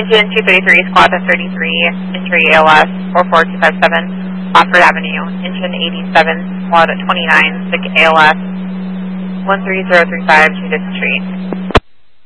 Engine 233, squad 33, entry ALS 44257, Oxford Avenue. Engine 87, squad 29, sick ALS 13035, Judith Street.